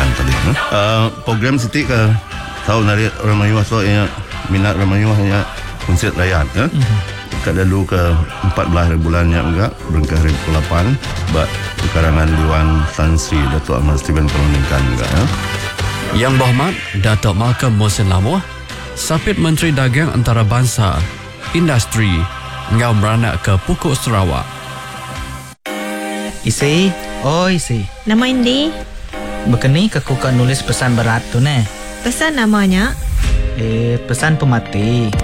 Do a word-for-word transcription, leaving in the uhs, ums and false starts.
peruningkan tadi. Eh? Uh, program Siti ke tahu dari orang Melayu so ya minat orang Melayu hanya konsert rakyat. Eh? Mm-hmm. Kat lalu ke empat belas bulannya enggak berengkah hari ke lapan bak karangan Dewan Tan Sri Datuk Ahmad Stephen peruningkan enggak. Eh? Yang Berhormat Datuk Malcolm Mohsin Lamuh, Sapit Menteri Dagang Antarabangsa, Industri, ngau beranak ke Pokok Sarawak. Isi, oh isi. Nama Indi? Bekeni ke kuka nulis pesan berat tu ne. Pesan namanya? Eh, pesan pemati.